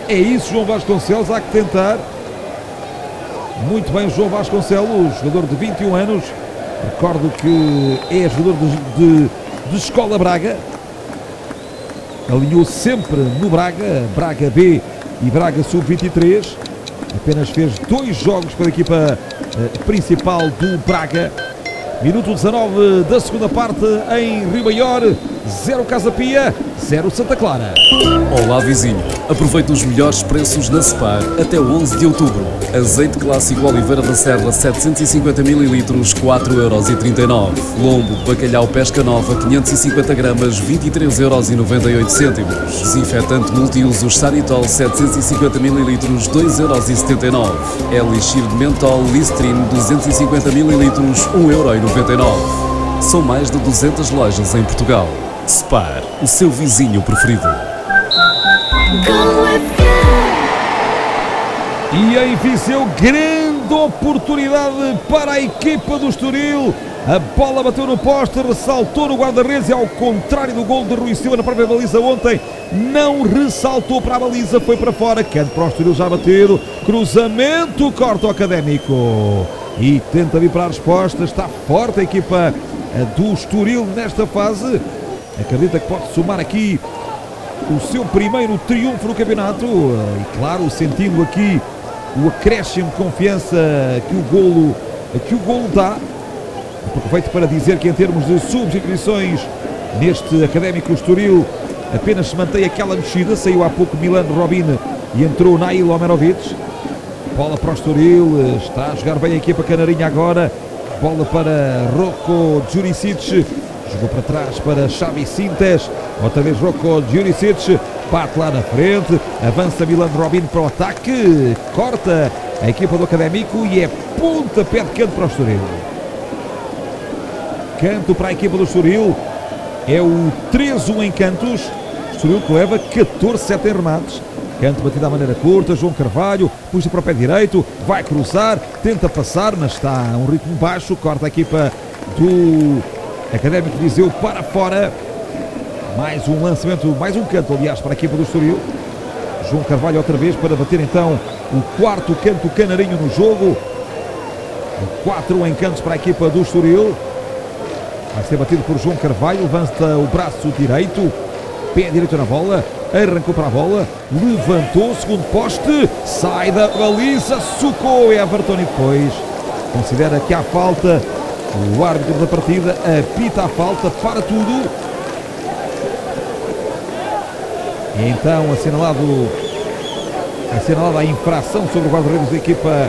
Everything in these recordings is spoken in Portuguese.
É isso, João Vasconcelos, há que tentar. Muito bem, João Vasconcelos, jogador de 21 anos. Recordo que é jogador de Escola Braga. Alinhou sempre no Braga, Braga B e Braga Sub-23. Apenas fez 2 jogos para a equipa principal do Braga. Minuto 19 da segunda parte em Rio Maior. 0 Casa Pia, 0 Santa Clara. Olá vizinho, aproveita os melhores preços na Spar até 11 de outubro. Azeite clássico Oliveira da Serra 750 ml, 4,39€. Lombo bacalhau pesca nova 550 gramas, 23,98€. Desinfetante multiusos Sanitol 750 ml, 2,79€. Elixir de mentol Listerine 250 ml, 1,99€. São mais de 200 lojas em Portugal. Spar, o seu vizinho preferido. E em Viseu, grande oportunidade para a equipa do Estoril. A bola bateu no poste, ressaltou no guarda-redes e, ao contrário do gol de Rui Silva na própria baliza ontem, não ressaltou para a baliza, foi para fora. Canto para o Estoril já batido, cruzamento, corta o Académico e tenta vir para a resposta. Está forte a equipa do Estoril nesta fase. Acredita que pode somar aqui o seu primeiro triunfo no campeonato e, claro, sentindo aqui o acréscimo de confiança que o golo dá. Aproveito para dizer que, em termos de substituições neste Académico Estoril, apenas se mantém aquela mexida. Saiu há pouco Milano Robin e entrou Nail Omerovic. Bola para o Estoril, está a jogar bem a equipa canarinha agora. Bola para Rocco Juricic. Jogou para trás para Xavi Sintes. Outra vez Rocco Juricic. Bate lá na frente. Avança Milano Robin para o ataque. Corta a equipa do Académico e é pontapé de canto para o Estoril. Canto para a equipa do Estoril. É o 3-1 em cantos. Estoril que leva 14-7 em remates. Canto batido à maneira curta. João Carvalho puxa para o pé direito. Vai cruzar. Tenta passar, mas está a um ritmo baixo. Corta a equipa do Académico de Viseu para fora. Mais um lançamento, mais um canto, aliás, para a equipa do Estoril. João Carvalho outra vez para bater então o 4º canto canarinho no jogo. O 4 em cantos para a equipa do Estoril. Vai ser batido por João Carvalho. Levanta o braço direito. Pé direito na bola. Arrancou para a bola. Levantou, segundo poste. Sai da baliza. Socou Everton e depois considera que há falta. O árbitro da partida apita a falta para tudo. E então assinalada a infração sobre o guarda-redes da equipa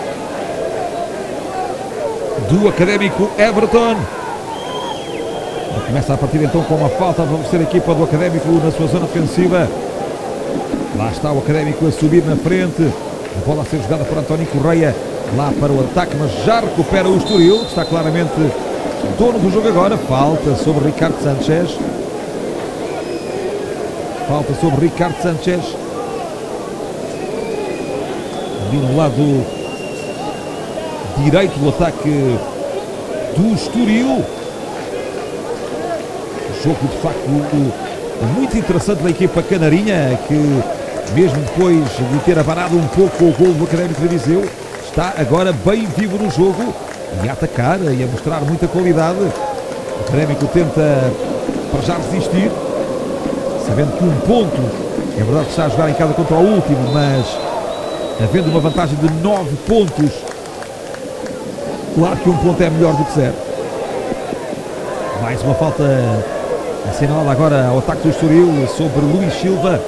do Académico Everton. Começa a partida então com uma falta a favorecer a equipa do Académico na sua zona defensiva. Lá está o Académico a subir na frente. A bola a ser jogada por António Correia lá para o ataque, mas já recupera o Estoril, que está claramente dono do jogo agora. Falta sobre Ricardo Sanchez. Falta sobre Ricardo Sanchez. Ali no lado direito do ataque do Estoril. Jogo de facto muito interessante da equipa canarinha, que mesmo depois de ter abanado um pouco o gol do Académico de Viseu, está agora bem vivo no jogo e a atacar e a mostrar muita qualidade. O Académico tenta para já resistir, sabendo que um ponto, é verdade que está a jogar em casa contra o último, mas havendo uma vantagem de 9 pontos, claro que um ponto é melhor do que 0. Mais uma falta assinalada agora ao ataque do Estoril sobre Luís Silva.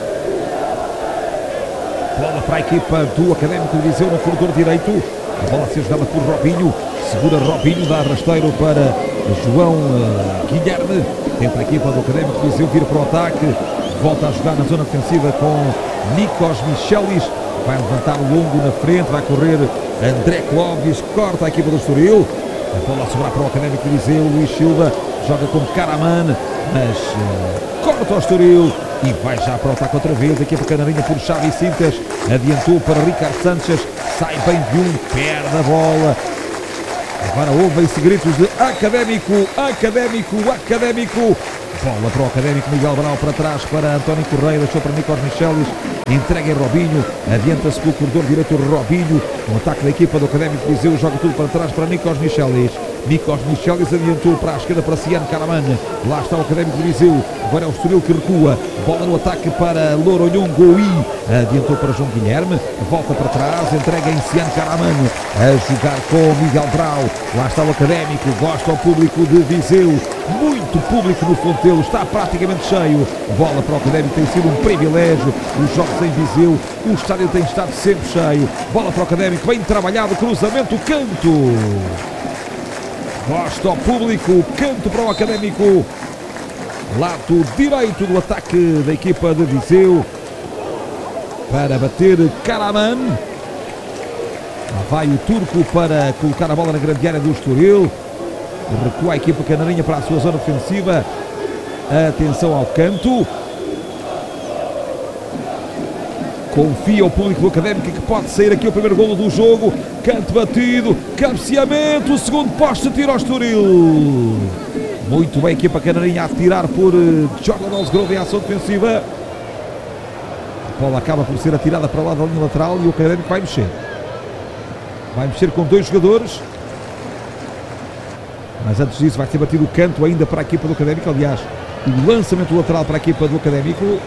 Bola para a equipa do Académico de Viseu no corredor direito. A bola a ser jogada por Robinho. Segura Robinho, dá rasteiro para João Guilherme. Tenta a equipa do Académico de Viseu vir para o ataque. Volta a jogar na zona defensiva com Nikos Michelis. Vai levantar o longo na frente. Vai correr André Clóvis. Corta a equipa do Estoril. A bola a sobrar para o Académico de Viseu. Luís Silva joga com Karaman, mas corta o Estoril e vai já para o ataque outra vez. A equipa canarinha por Xavi Sintes. Adiantou para Ricardo Sanchez. Sai bem de um, perde a bola. Agora ouvem-se gritos de Académico, Académico, Académico. Bola para o Académico, Miguel Brau para trás para António Correia, deixou para Nikos Michelis, entrega em Robinho, adianta-se pelo corredor direito Robinho, um ataque da equipa do Académico de Viseu, joga tudo para trás para Nikos Michelis. Nikos Michelis adiantou para a esquerda para Cian Caraman, lá está o Académico de Viseu, agora é o Estoril que recua, bola no ataque para Louronhon Goi, adiantou para João Guilherme, volta para trás, entrega em Cian Caraman, a jogar com Miguel Brau, lá está o Académico, gosta ao público de Viseu, muito público no Fontelo, está praticamente cheio, bola para o Académico, tem sido um privilégio, os jogos em Viseu, o estádio tem estado sempre cheio, bola para o Académico, bem trabalhado, cruzamento, canto. Gosta ao público, canto para o Académico, lado direito do ataque da equipa de Viseu, para bater Karaman. Lá vai o turco para colocar a bola na grande área do Estoril, recua a equipa canarinha para a sua zona ofensiva, atenção ao canto. Confia o público do Académico que pode sair aqui o primeiro golo do jogo. Canto batido, cabeceamento, o segundo poste, tira ao Estoril. Muito bem a equipa canarinha a tirar por Jordan Osgrove em ação defensiva. A bola acaba por ser atirada para lá da linha lateral e o Académico vai mexer. Vai mexer com dois jogadores. Mas antes disso vai ser batido o canto ainda para a equipa do Académico. Aliás, o lançamento lateral para a equipa do Académico.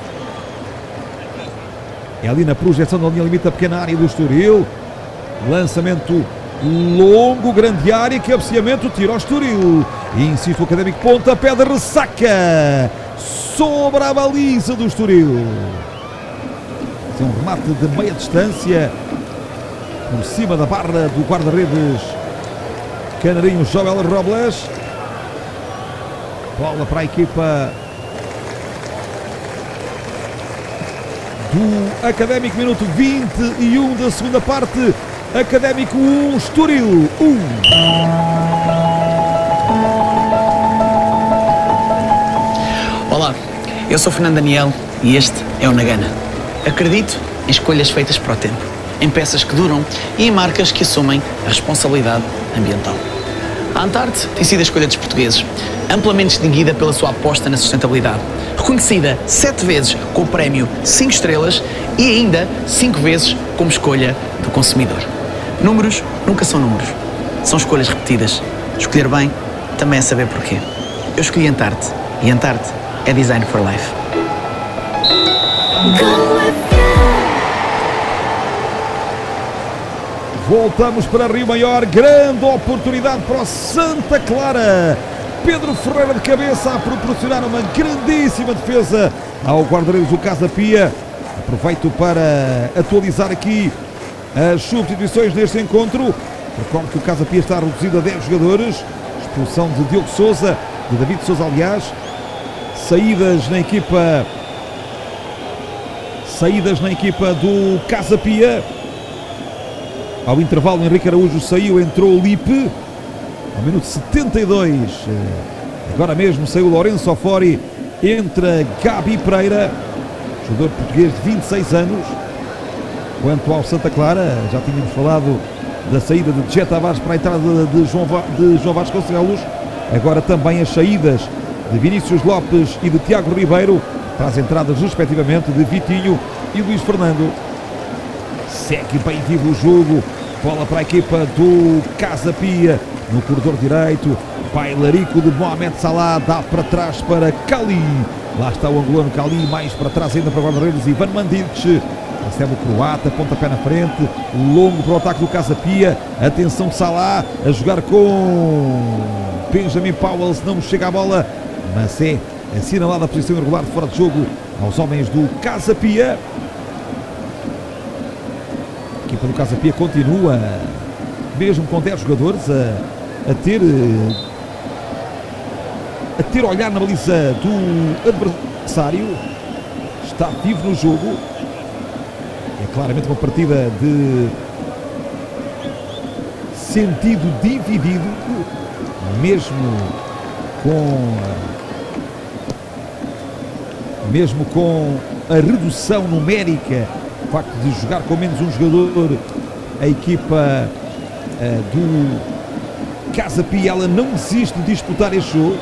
É ali na projeção da linha limite da pequena área do Estoril. Lançamento longo, grande área, cabeceamento, tira ao Estoril. E insiste o Académico, ponta, pé de ressaca sobre a baliza do Estoril. É um remate de meia distância por cima da barra do guarda-redes canarinho Joel Robles. Bola para a equipa do Académico, minuto 21 da segunda parte. Académico 1, Estoril 1. Olá, eu sou Fernando Daniel e este é o Nagana. Acredito em escolhas feitas para o tempo, em peças que duram e em marcas que assumem a responsabilidade ambiental. A Antarte tem sido a escolha dos portugueses, amplamente distinguida pela sua aposta na sustentabilidade, reconhecida 7 vezes com o prémio 5 estrelas e ainda 5 vezes como escolha do consumidor. Números nunca são números, são escolhas repetidas. Escolher bem também é saber porquê. Eu escolhi Antarte e Antarte é Design for Life. Voltamos para Rio Maior, grande oportunidade para o Santa Clara. Pedro Ferreira de cabeça a proporcionar uma grandíssima defesa ao guarda-redes do Casa Pia. Aproveito para atualizar aqui as substituições neste encontro. Recordo que o Casa Pia está reduzido a 10 jogadores. Expulsão de Diogo Sousa, de David Sousa, aliás. Saídas na equipa do Casa Pia. Ao intervalo, Henrique Araújo saiu, entrou o Lipe. Ao minuto 72, agora mesmo saiu Lourenço Ofori, entra Gabi Pereira, jogador português de 26 anos. Quanto ao Santa Clara, já tínhamos falado da saída de Jet Tavares para a entrada de João Vasconcelos. Agora também as saídas de Vinícius Lopes e de Tiago Ribeiro, para as entradas respectivamente de Vitinho e Luís Fernando. Segue bem vivo o jogo, bola para a equipa do Casa Pia, no corredor direito, bailarico de Mohamed Salah, dá para trás para Cali, lá está o angolano Cali, mais para trás ainda para o guarda-redes Ivan Mandic, recebe o croata, pontapé na frente, longo para o ataque do Casa Pia, atenção Salah, a jogar com Benjamin Powell, se não chega a bola, mas é assinalada a posição irregular de fora de jogo aos homens do Casa Pia. A equipa do Casa Pia continua, mesmo com 10 jogadores, a ter olhar na baliza do adversário. Está vivo no jogo. É claramente uma partida de sentido dividido, mesmo com a redução numérica, o facto de jogar com menos um jogador, a equipa do Casa Pia, ela não desiste de disputar este jogo.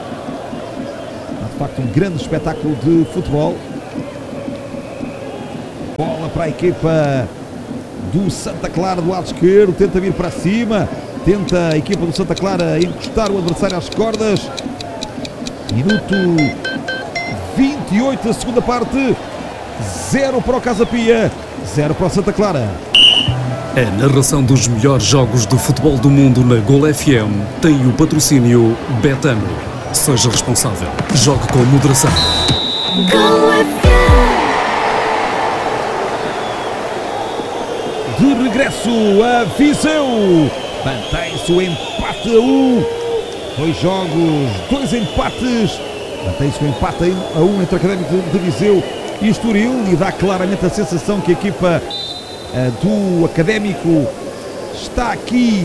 De facto, um grande espetáculo de futebol. Bola para a equipa do Santa Clara do lado esquerdo, tenta vir para cima, tenta a equipa do Santa Clara encostar o adversário às cordas. Minuto 28 da segunda parte, 0 para o Casa Pia, 0 para o Santa Clara. A narração dos melhores jogos do futebol do mundo na Gol FM tem o patrocínio Betano. Seja responsável. Jogue com moderação. Gol FM. De regresso a Viseu. Mantém-se o empate a 1. 2 jogos, 2 empates. Mantém-se o empate a 1 entre o Académico de Viseu e o Estoril. E dá claramente a sensação que a equipa do Académico está aqui,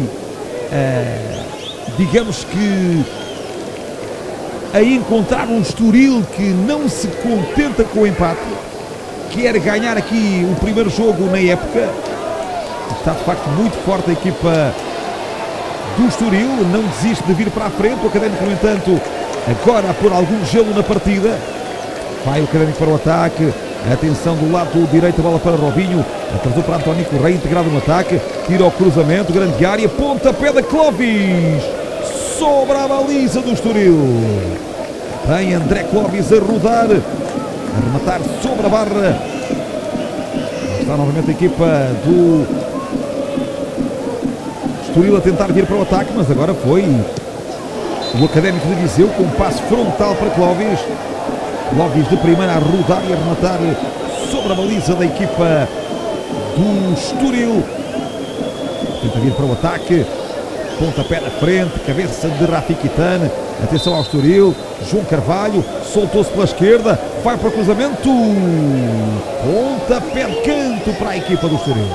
digamos que, a encontrar um Estoril que não se contenta com o empate, quer ganhar aqui o primeiro jogo na época. Está de facto muito forte a equipa do Estoril, não desiste de vir para a frente. O Académico, no entanto, agora a pôr algum gelo na partida. Vai o Académico para o ataque. Atenção do lado direito, a bola para Robinho. Atrasou para António Correia, integrado no ataque. Tira o cruzamento, grande área. Pontapé da Clóvis. Sobra a baliza do Estoril. Vem André Clóvis a rodar. A rematar sobre a barra. Está novamente a equipa do Estoril a tentar vir para o ataque, mas agora foi o Académico de Viseu com um passo frontal para Clóvis. Clóvis de primeira a rodar e a rematar sobre a baliza da equipa do Estoril. Tenta vir para o ataque. Pontapé na frente, cabeça de Rafiquitane. Atenção ao Estoril. João Carvalho soltou-se pela esquerda. Vai para o cruzamento. Pontapé de canto para a equipa do Estoril.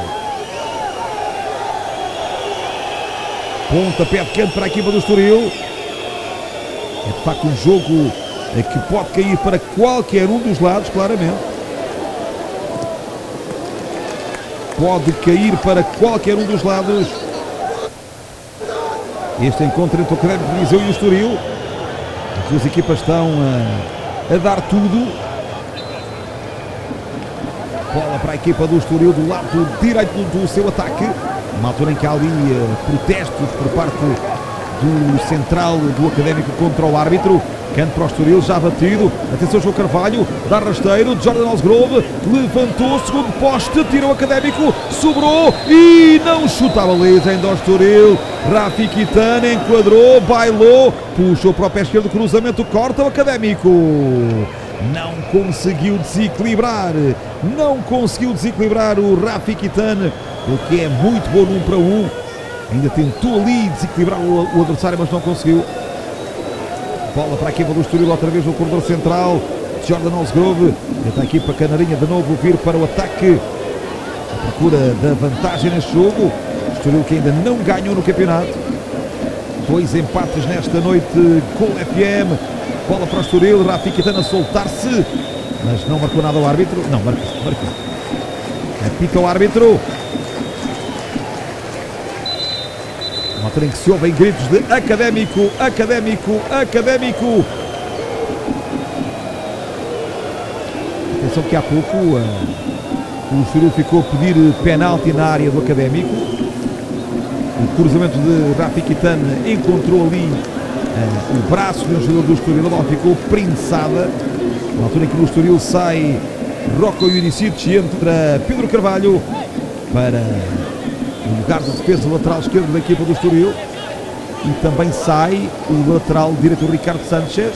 Pontapé de canto para a equipa do Estoril. É de facto um jogo que pode cair para qualquer um dos lados, claramente. Pode cair para qualquer um dos lados. Este encontro entre o Académico de Viseu e o Estoril. As duas equipas estão a dar tudo. Bola para a equipa do Estoril do lado direito do seu ataque. Uma altura em que há ali protestos por parte do central do Académico contra o árbitro. Canto para o Estoril, já batido. Atenção, João Carvalho, dá rasteiro. Jordan Osgrove levantou, segundo poste, tirou o Académico, sobrou e não chuta a baliza ainda ao Estoril. Rafiquitane enquadrou, bailou, puxou para o pé esquerdo, cruzamento, corta o Académico. Não conseguiu desequilibrar. Não conseguiu desequilibrar o Rafiquitane, o que é muito bom no 1 para 1. Ainda tentou ali desequilibrar o adversário, mas não conseguiu. Bola para a equipa do Estoril, outra vez no corredor central. Jordan Osgrove. Tenta a equipa canarinha de novo vir para o ataque. A procura da vantagem neste jogo. O Estoril que ainda não ganhou no campeonato. 2 empates nesta noite. Gol FM. Bola para o Estoril. Rafiquitane a soltar-se. Mas não marcou nada o árbitro. Não, marcou. Apita o árbitro. Uma altura em que se ouvem gritos de Académico, Académico, Académico. Atenção que há pouco o Estoril ficou a pedir penalti na área do Académico. O cruzamento de Rafiquitane encontrou ali o braço de um jogador do Estoril. A bola ficou prensada. Na altura em que o Estoril sai, Rocco Iuricic entra Pedro Carvalho para o lugar de defesa lateral esquerdo da equipa do Estoril. E também sai o lateral direito Ricardo Sanchez.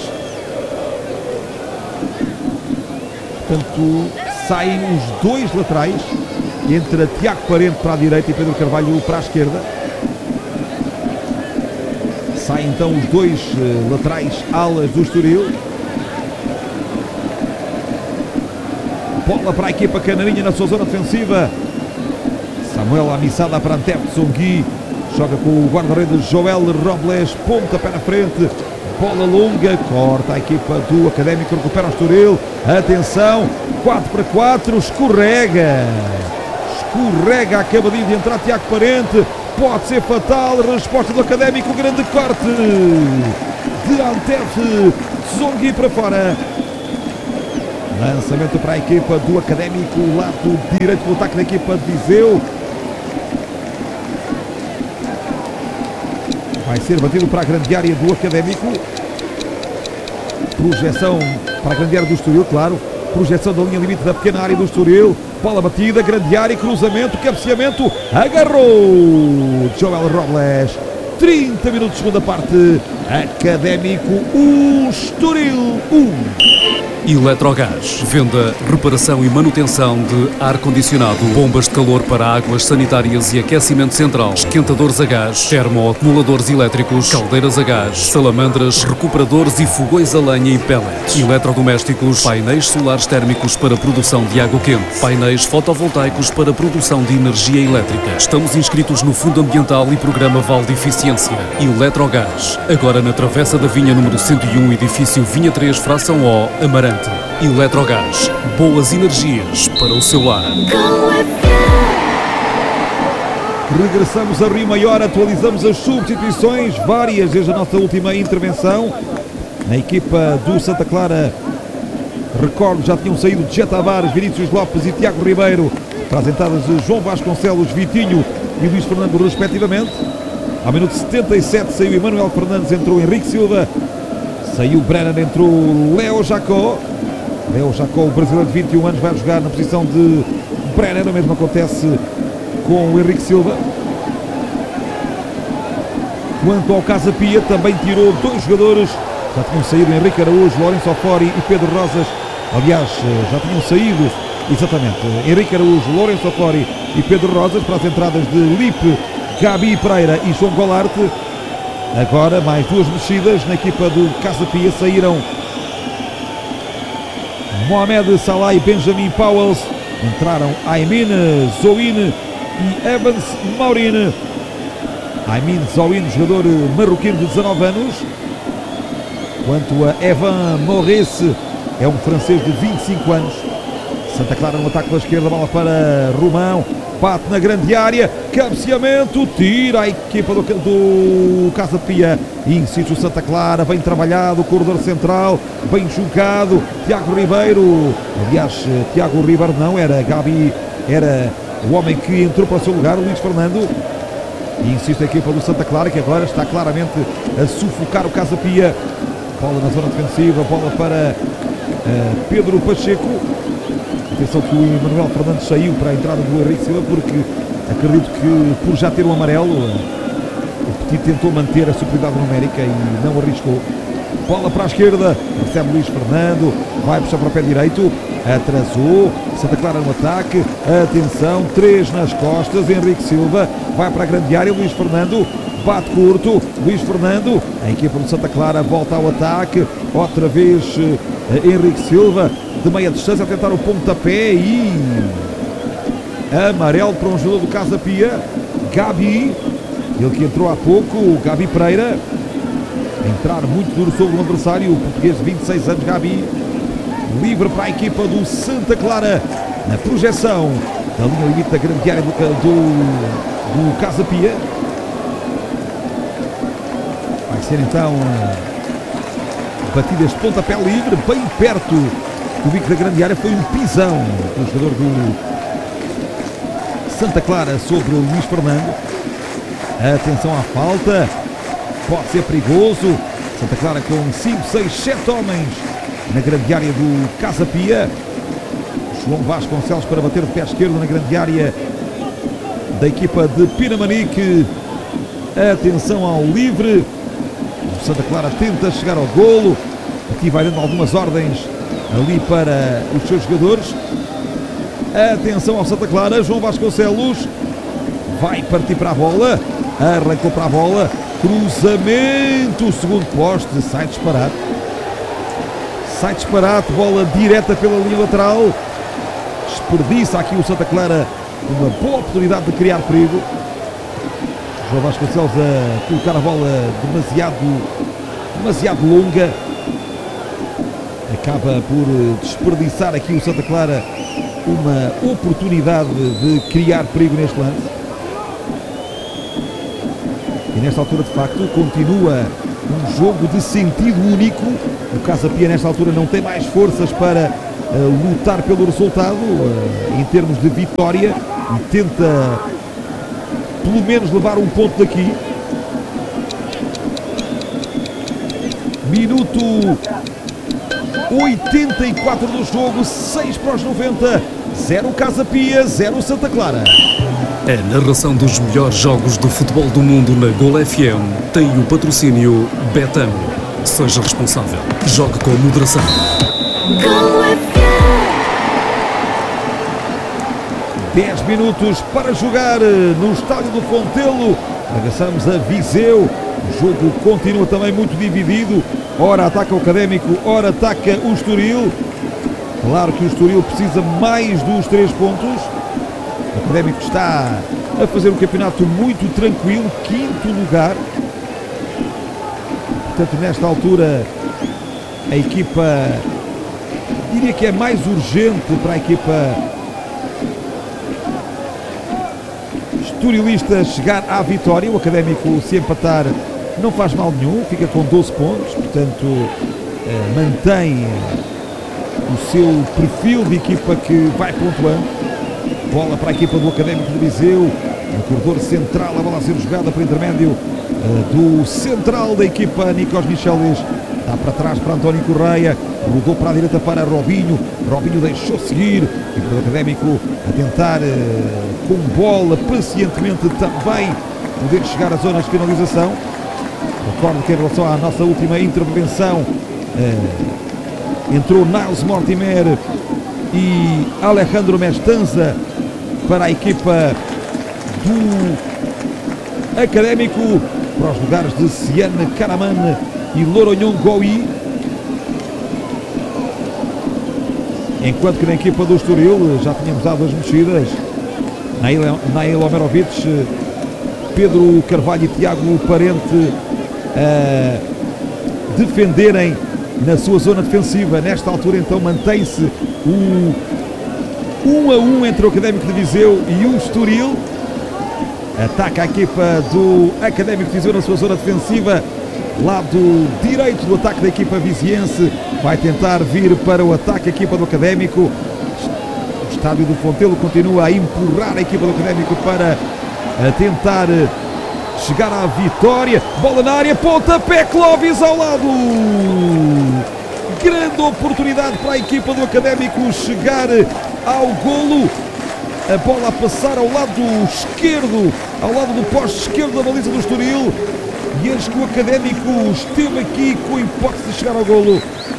Portanto, saem os 2 laterais. Entra Tiago Parente para a direita e Pedro Carvalho para a esquerda. Saem então os 2 laterais alas do Estoril. Bola para a equipa canarinha na sua zona defensiva. Samuel Amissada para Antep Songui. Joga com o guarda-redes Joel Robles. Pontapé na frente. Bola longa. Corta a equipa do Académico. Recupera o Estoril. Atenção. 4 para 4. Escorrega. Escorrega. Acabadinho de entrar Tiago Parente. pode ser fatal. Resposta do Académico, grande corte de Antef Zongui para fora. Lançamento para a equipa do Académico, lado direito do ataque da equipa de Viseu. Vai ser batido para a grande área do Académico. Projeção para a grande área do Estoril, claro. Projeção da linha limite da pequena área do Estoril. Bola batida, grande área, cruzamento, cabeceamento. Agarrou Joel Robles. 30 minutos de segunda parte. Académico 1, Estoril 1. Eletrogás. Venda, reparação e manutenção de ar-condicionado, bombas de calor para águas sanitárias e aquecimento central, esquentadores a gás, termoacumuladores elétricos, caldeiras a gás, salamandras, recuperadores e fogões a lenha e pellets, eletrodomésticos, painéis solares térmicos para produção de água quente, painéis fotovoltaicos para produção de energia elétrica. Estamos inscritos no Fundo Ambiental e Programa Vale de Eficiência. Eletrogás. Agora na Travessa da Vinha número 101, edifício Vinha 3, fração O, Amarante. Eletrogás. Boas energias para o seu lar. Regressamos a Rio Maior, atualizamos as substituições, várias desde a nossa última intervenção. Na equipa do Santa Clara, recordo, já tinham saído Jet Tavares, Vinícius Lopes e Tiago Ribeiro, para as entradas de João Vasconcelos, Vitinho e Luís Fernando respectivamente. Ao minuto 77 saiu Emanuel Fernandes, entrou Henrique Silva. Saiu Brennan, entrou Léo Jacó. Léo Jacó, o brasileiro de 21 anos, vai jogar na posição de Brennan. O mesmo acontece com o Henrique Silva. Quanto ao Casa Pia, também tirou dois jogadores. Já tinham saído Henrique Araújo, Lourenço Ofori e Pedro Rosas. Aliás, já tinham saído, exatamente, Henrique Araújo, Lourenço Ofori e Pedro Rosas para as entradas de Lipe, Gabi Pereira e João Golarte. Agora mais duas mexidas na equipa do Casa Pia. Saíram Mohamed Salah e Benjamin Powell. Entraram Aymin Zouine e Evans Maurine. Aymin Zouine, jogador marroquino de 19 anos. Quanto a Evan Maurice, é um francês de 25 anos. Santa Clara no ataque pela esquerda, bola para Romão. Bate na grande área, cabeceamento, tira a equipa do Casa Pia. Insiste o Santa Clara, bem trabalhado, corredor central, bem jogado. Tiago Ribeiro, aliás, Tiago Ribeiro não, era Gabi, era o homem que entrou para o seu lugar, Luís Fernando. E insiste a equipa do Santa Clara, que agora está claramente a sufocar o Casa Pia. Bola na zona defensiva, bola para Pedro Pacheco. Atenção que o Emanuel Fernandes saiu para a entrada do Henrique Silva, porque acredito que por já ter um amarelo, o Petit tentou manter a superioridade numérica e não arriscou. Bola para a esquerda, recebe Luís Fernando, vai puxar para o pé direito, atrasou, Santa Clara no ataque, atenção, 3 nas costas, Henrique Silva, vai para a grande área, Luís Fernando, bate curto, Luís Fernando, a equipa do Santa Clara volta ao ataque, outra vez Henrique Silva, de meia distância a tentar o pontapé e amarelo para um jogador do Casa Pia, Gabi, ele que entrou há pouco, o Gabi Pereira, a entrar muito duro sobre o adversário, o português de 26 anos, Gabi, livre para a equipa do Santa Clara, na projeção da linha limite da grande área do Casa Pia. Vai ser então batidas de pontapé livre, bem perto do bico da grande área, foi um pisão do jogador do Santa Clara sobre o Luís Fernando. Atenção à falta, pode ser perigoso. Santa Clara com 5, 6, 7 homens na grande área do Casa Pia. João Vasconcelos para bater de pé esquerdo na grande área da equipa de Pinamanique. Atenção ao livre. O Santa Clara tenta chegar ao golo. Aqui vai dando algumas ordens ali para os seus jogadores. Atenção ao Santa Clara. João Vasconcelos vai partir para a bola. Arrancou para a bola. Cruzamento. Segundo poste. Sai disparado. Sai disparado. Bola direta pela linha lateral. Desperdiça aqui o Santa Clara uma boa oportunidade de criar perigo. João Vasconcelos a colocar a bola demasiado longa. Acaba por desperdiçar aqui o Santa Clara uma oportunidade de criar perigo neste lance. e nesta altura de facto continua um jogo de sentido único. O Casa Pia nesta altura não tem mais forças para lutar pelo resultado em termos de vitória e tenta pelo menos levar um ponto daqui. Minuto 84 do jogo, 6 para os 90, 0 Casa Pia, 0 Santa Clara. A narração dos melhores jogos do futebol do mundo na Gol FM tem o patrocínio Betão. Seja responsável. Jogue com moderação. Go FM. 10 minutos para jogar no estádio do Fontelo. Regressamos a Viseu. O jogo continua também muito dividido. Ora ataca o Académico, ora ataca o Estoril. Claro que o Estoril precisa mais dos 3 pontos. O Académico está a fazer um campeonato muito tranquilo, 5º lugar. Portanto, nesta altura, a equipa, diria que é mais urgente para a equipa estorilista chegar à vitória. O Académico, se empatar, não faz mal nenhum, fica com 12 pontos, portanto, mantém o seu perfil de equipa que vai pontuando. Bola para a equipa do Académico de Viseu, no corredor central, a bola a ser jogada para intermédio do central da equipa, Nikos Michelis. Dá para trás para António Correia, mudou para a direita para Robinho. Robinho deixou seguir, e o Académico a tentar com bola pacientemente também poder chegar às zonas de finalização. Recordo que em relação à nossa última intervenção entrou Niles Mortimer e Alejandro Mestanza para a equipa do Académico, para os lugares de Siane Karaman e Loronhon Goi. Enquanto que na equipa do Estoril já tínhamos dado as mexidas. Nail Omerovic, Pedro Carvalho e Tiago Parente a defenderem na sua zona defensiva. Nesta altura então mantém-se o 1-1 entre o Académico de Viseu e o Estoril. Ataca a equipa do Académico de Viseu na sua zona defensiva, lado direito do ataque da equipa viziense. Vai tentar vir para o ataque a equipa do Académico. O estádio do Fontelo continua a empurrar a equipa do Académico para tentar chegar à vitória. Bola na área, pontapé, Clóvis ao lado. Grande oportunidade para a equipa do Académico chegar ao golo. A bola a passar ao lado esquerdo, ao lado do poste esquerdo da baliza do Estoril. E eis que o Académico esteve aqui com a hipótese de chegar ao golo.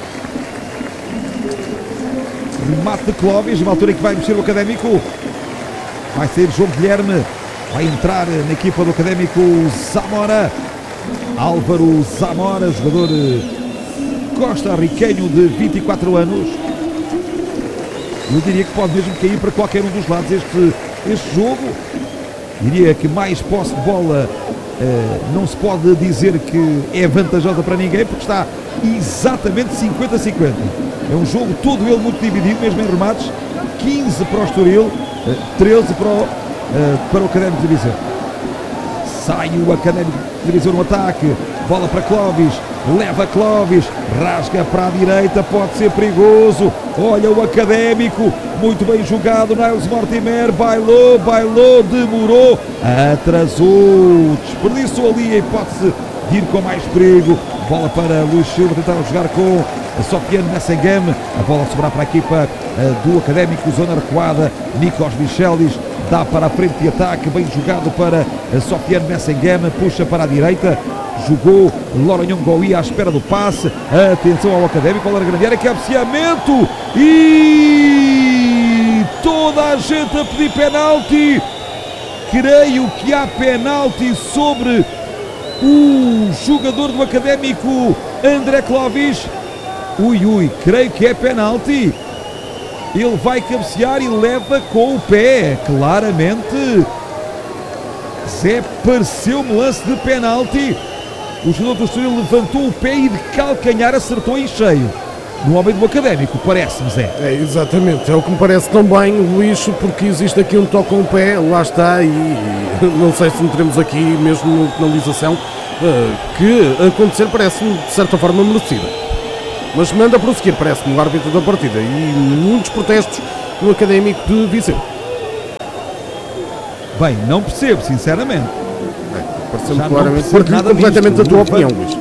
Remate de Clóvis, uma altura em que vai mexer o Académico. Vai sair João Guilherme. Vai entrar na equipa do Académico Zamora. Álvaro Zamora, jogador costarriquenho de 24 anos. Eu diria que pode mesmo cair para qualquer um dos lados este jogo. Diria que mais posse de bola não se pode dizer que é vantajosa para ninguém, porque está exatamente 50-50. É um jogo todo ele muito dividido, mesmo em remates. 15 para o Estoril, 13 para o Académico de Viseu. Sai o Académico de Viseu no ataque. Bola para Clóvis. Leva Clóvis. Rasga para a direita. Pode ser perigoso. Olha o Académico. Muito bem jogado. Niles Mortimer. Bailou. Demorou. Atrasou. Desperdiçou ali a hipótese de ir com mais perigo. Bola para Luís Silva. Tentaram jogar com Sofiane Messengame. A bola a sobrar para a equipa do Académico. Zona recuada. Nikos Michelis. Dá para a frente de ataque, bem jogado para Sofiane Messengame, puxa para a direita, jogou Loronhon Goi à espera do passe. Atenção ao Académico, bola na grande área, cabeceamento e toda a gente a pedir penalti. Creio que há penalti sobre o jogador do Académico, André Clóvis. Creio que é penalti. Ele vai cabecear e leva com o pé, claramente. Zé, pareceu-me lance de penalti. O jogador do Estoril levantou o pé e de calcanhar acertou em cheio. no homem do Académico, parece-me, Zé. É, exatamente, é o que me parece também, Luís, porque existe aqui um toque com o pé, lá está, e não sei se teremos aqui mesmo penalização, que acontecer parece-me de certa forma merecida. Mas manda prosseguir, parece-me, o árbitro da partida, e muitos protestos no Académico de Viseu. Bem, não percebo, sinceramente. Pareceu-me Já não claramente, percebo partilho nada completamente disto. a tua opinião, Luís.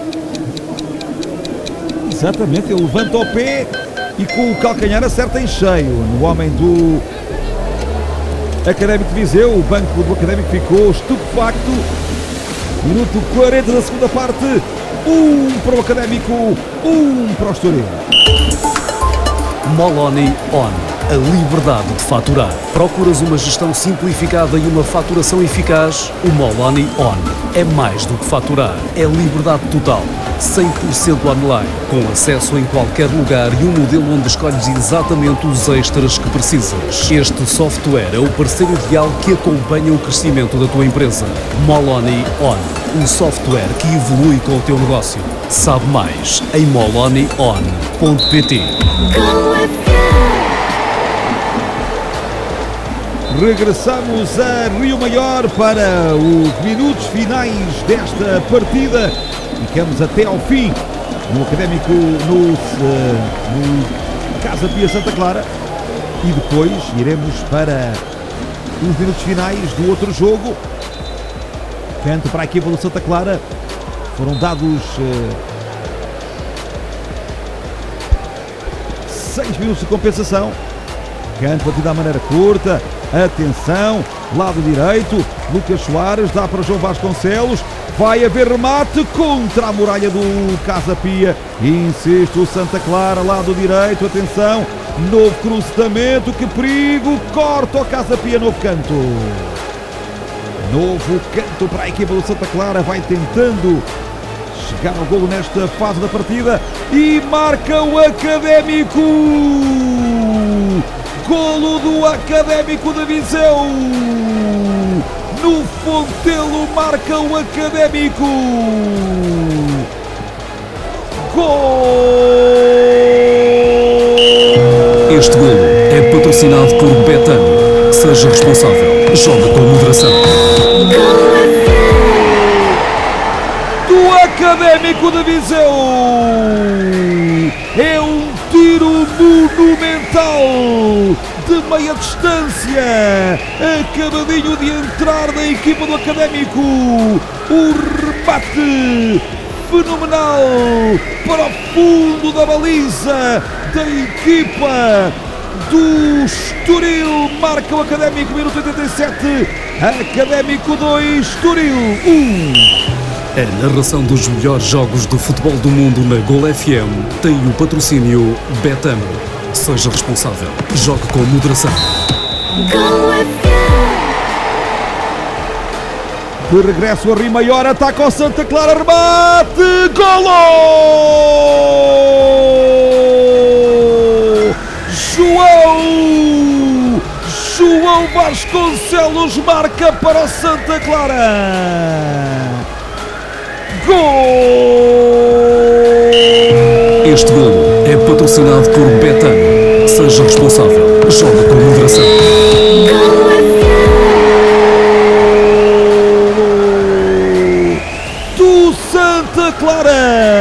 Exatamente, ele levanta o pé e com o calcanhar acerta em cheio no homem do Académico de Viseu. O banco do Académico ficou estupefacto. Minuto 40 da segunda parte. 1 para o Académico, 1 para o Estoril. Moloni On. A liberdade de faturar. Procuras uma gestão simplificada e uma faturação eficaz? O Moloni On é mais do que faturar. É liberdade total. 100% online, com acesso em qualquer lugar e um modelo onde escolhes exatamente os extras que precisas. Este software é o parceiro ideal que acompanha o crescimento da tua empresa. Moloni On, um software que evolui com o teu negócio. Sabe mais em molonion.pt. Go with you. Regressamos a Rio Maior para os minutos finais desta partida. Ficamos até ao fim no Académico, no Casa Pia Santa Clara, e depois iremos para os minutos finais do outro jogo. Canto para a equipa do Santa Clara. Foram dados 6 minutos de compensação. Canto batido à maneira curta. Atenção, lado direito, Lucas Soares, dá para João Vasconcelos, vai haver remate contra a muralha do Casa Pia, insiste o Santa Clara, lado direito, atenção, novo cruzamento, que perigo, corta o Casa Pia, novo canto para a equipa do Santa Clara, vai tentando chegar ao golo nesta fase da partida e marca o Académico. Golo do Académico de Viseu. No Fontelo marca o Académico. Gol! Este golo é patrocinado por Betano. Seja responsável. Joga com moderação. Do Académico de Viseu. É um tiro monumental de meia distância, acabadinho de entrar da equipa do Académico, o remate fenomenal para o fundo da baliza da equipa do Estoril, marca o Académico, minuto 87, Académico 2, Estoril 1. A narração dos melhores jogos de futebol do mundo na Gol FM tem o patrocínio Betano. Seja responsável. Jogue com moderação. Go with you. De regresso a Rio Maior, ataca o Santa Clara, remate, golo! João Vasconcelos marca para o Santa Clara. Gol! Este golo é patrocinado por Betano. Seja responsável. Joga com moderação. Go with you. Do Santa Clara.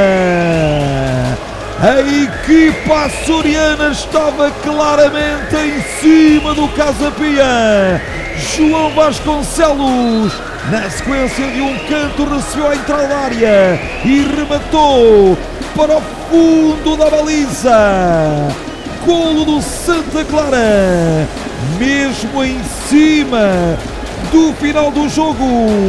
A equipa açoriana estava claramente em cima do Casa Pia. João Vasconcelos, na sequência de um canto, recebeu a entrada da área e rematou para o fundo da baliza. Golo do Santa Clara, mesmo em cima do final do jogo,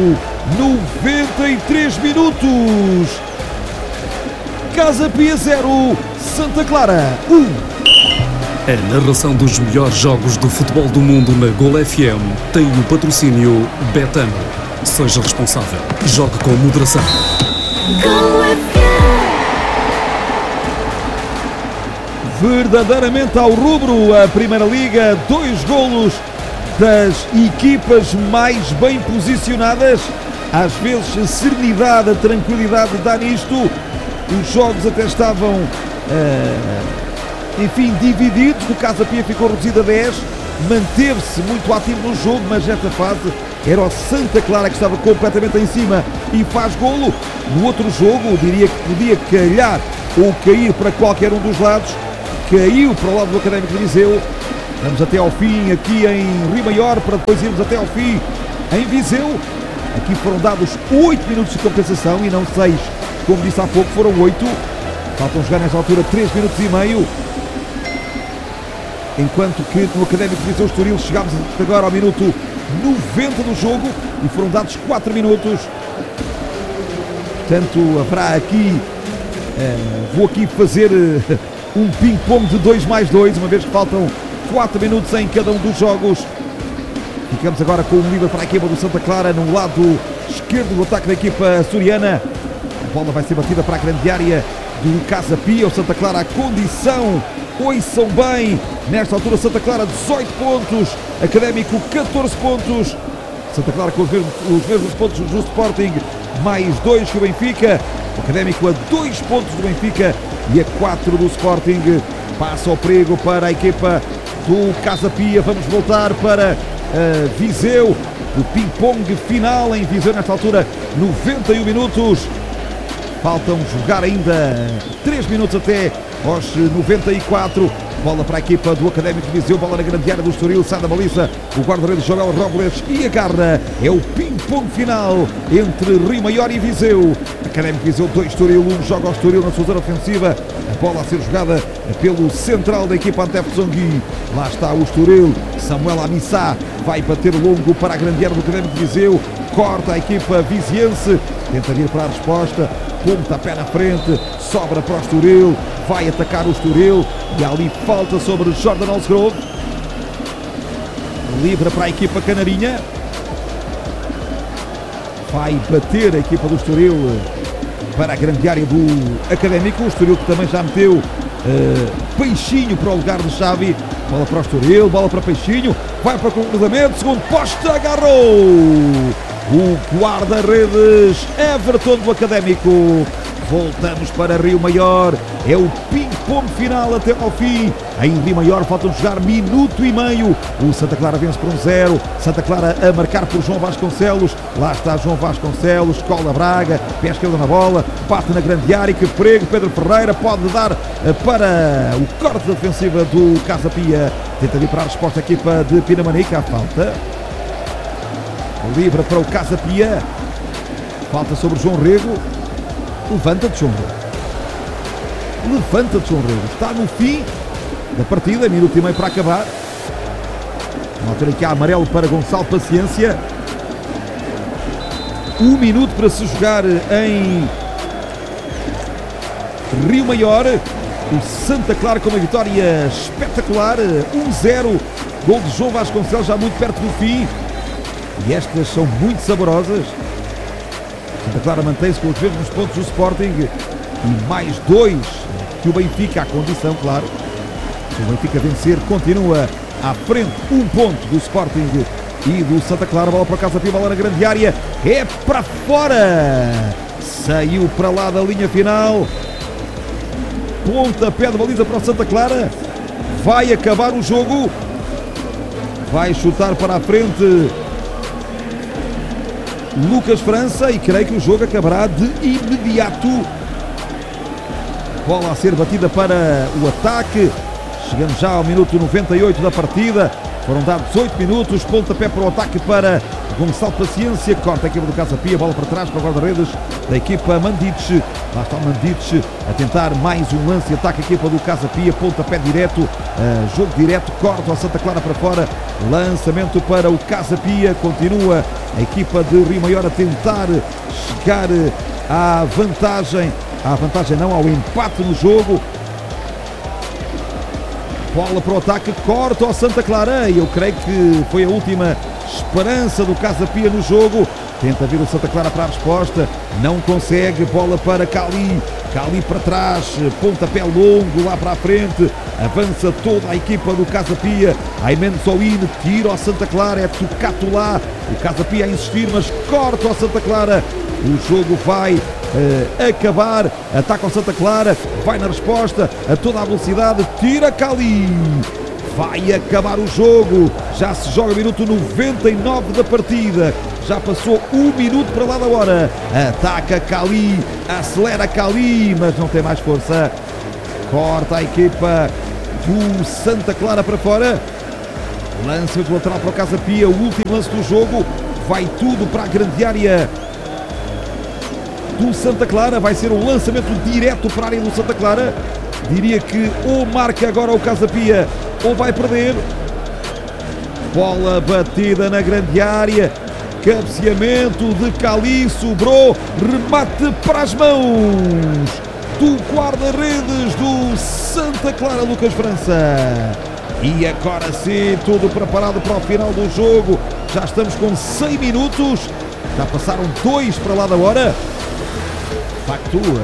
93 minutos. Casa Pia 0, Santa Clara 1. A narração dos melhores jogos de futebol do mundo na Gol FM tem o patrocínio Betano. Seja responsável. Jogue com moderação. Go with you. Verdadeiramente ao rubro, a Primeira Liga, 2 golos das equipas mais bem posicionadas. Às vezes a serenidade, a tranquilidade dá nisto. Os jogos até estavam enfim, divididos. O Casa Pia ficou reduzido a 10, manteve-se muito ativo no jogo, mas nesta fase era o Santa Clara que estava completamente em cima e faz golo. No outro jogo, diria que podia calhar ou cair para qualquer um dos lados, caiu para o lado do Académico de Viseu. Vamos até ao fim aqui em Rio Maior, para depois irmos até ao fim em Viseu. Aqui foram dados 8 minutos de compensação e não 6, como disse há pouco, foram 8. Faltam jogar nesta altura 3 minutos e meio. Enquanto que no Académico de Viseu Estoril chegámos agora ao minuto 90 do jogo e foram dados 4 minutos. Portanto, haverá aqui, vou aqui fazer um ping-pong de 2+2, uma vez que faltam 4 minutos em cada um dos jogos. Ficamos agora com o livre para a equipa do Santa Clara no lado esquerdo do ataque da equipa açoriana. A bola vai ser batida para a grande área do Casa Pia. O Santa Clara a condição, ouçam bem, nesta altura Santa Clara 18 pontos, Académico 14 pontos. Santa Clara com os mesmos pontos do Sporting, mais 2 que o Benfica. O Académico a 2 pontos do Benfica e a 4 do Sporting. Passa o perigo para a equipa do Casa Pia. Vamos voltar para Viseu. O ping-pong final em Viseu nesta altura, 91 minutos. Faltam jogar ainda 3 minutos até aos 94. Bola para a equipa do Académico de Viseu, bola na grande área do Estoril, sai da baliza o guarda-redes Joel Robles e agarra. É o ping-pong final entre Rio Maior e Viseu. Académico de Viseu 2, Estoril 1, joga ao Estoril na sua zona ofensiva. A bola a ser jogada pelo central da equipa Antef Zongui. Lá está o Estoril, Samuel Amissá vai bater longo para a grande área do Académico de Viseu. Corta a equipa viziense, tenta vir para a resposta, ponta pé na frente, sobra para o Estoril, vai atacar o Estoril e ali falta sobre Jordan Alsgrove. Livre para a equipa canarinha, vai bater a equipa do Estoril para a grande área do Académico. O Estoril que também já meteu Peixinho para o lugar de Xavi. Bola para o Estoril, bola para Peixinho, vai para o cruzamento, segundo poste, agarrou o guarda-redes Everton do Académico. Voltamos para Rio Maior, é o ping-pong final até ao fim. Em Rio Maior faltam jogar minuto e meio. O Santa Clara vence por 1-0. Santa Clara a marcar por João Vasconcelos. Lá está João Vasconcelos, cola Braga, pé esquerdo na bola, bate na grande área, que perigo. Pedro Ferreira pode dar para o corte da defensiva do Casa Pia. Tenta vir para a resposta a equipa de Pinamanica. A falta livre para o Casa Pia. Falta sobre João Rego. Levanta-te, João Rego. Levanta-te, João Rego. Está no fim da partida, minuto e meio para acabar. Vamos ter aqui a amarelo para Gonçalo Paciência. 1 minuto para se jogar em Rio Maior. O Santa Clara com uma vitória espetacular. 1-0. Gol de João Vasconcelos já muito perto do fim. E estas são muito saborosas. Santa Clara mantém-se com os mesmos pontos do Sporting e mais 2 que o Benfica, à condição, claro, se o Benfica vencer, continua à frente, 1 ponto do Sporting e do Santa Clara. Bola para o Casa Pia, bola na grande área, é para fora, saiu para lá da linha final, pontapé de baliza para o Santa Clara, vai acabar o jogo, vai chutar para a frente Lucas França e creio que o jogo acabará de imediato. Bola a ser batida para o ataque. Chegamos já ao minuto 98 da partida. Foram dados 8 minutos. Pontapé para o ataque para Gonçalo Paciência. Corta a equipa do Casa Pia. Bola para trás para o guarda-redes da equipa Mandic. Lá está o Mandic a tentar mais um lance. Ataque a equipa do Casa Pia. Pontapé direto. Jogo direto. Corta o Santa Clara para fora. Lançamento para o Casa Pia. Continua a equipa de Rio Maior a tentar chegar à vantagem. À vantagem não, ao empate no jogo. Bola para o ataque, corta ao Santa Clara. E eu creio que foi a última esperança do Casa Pia no jogo. Tenta vir o Santa Clara para a resposta. Não consegue. Bola para Cali. Cali para trás. Pontapé longo lá para a frente. Avança toda a equipa do Casa Pia. Aymen Soin tira ao Santa Clara. É tocato lá. O Casa Pia a insistir, mas corta ao Santa Clara. O jogo vai acabar. Ataca o Santa Clara, vai na resposta a toda a velocidade, tira Cali. Vai acabar o jogo, já se joga minuto 99 da partida, já passou 1 minuto para lá da hora. Ataca Cali, acelera Cali, mas não tem mais força. Corta a equipa do Santa Clara para fora. Lance do lateral para o Casa Pia, o último lance do jogo. Vai tudo para a grande área do Santa Clara, vai ser um lançamento direto para a área do Santa Clara. Diria que ou marca agora o Casa Pia ou vai perder. Bola batida na grande área, cabeceamento de Cali, sobrou, remate para as mãos do guarda-redes do Santa Clara, Lucas França. E agora sim, tudo preparado para o final do jogo. Já estamos com 100 minutos, já passaram 2 para lá da hora. Factua.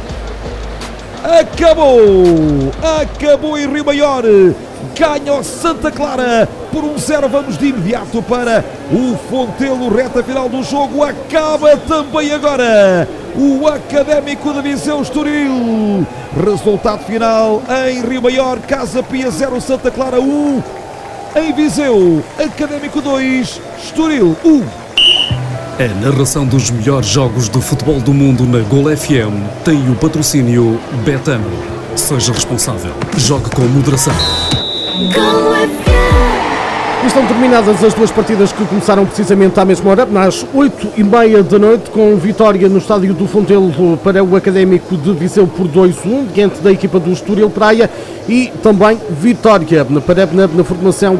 Acabou em Rio Maior. Ganha o Santa Clara por 1-0. Vamos de imediato para o Fontelo, reta final do jogo. Acaba também agora o Académico de Viseu Estoril. Resultado final em Rio Maior, Casa Pia 0, Santa Clara 1. Em Viseu, Académico 2, Estoril 1. A narração dos melhores jogos do futebol do mundo na Gol FM tem o patrocínio Betano. Seja responsável. Jogue com moderação. Go FM. Estão terminadas as 2 partidas que começaram precisamente à mesma hora, às 8h30 da noite, com vitória no estádio do Fontelo para o Académico de Viseu por 2-1, diante da equipa do Estoril Praia, e também vitória para na formação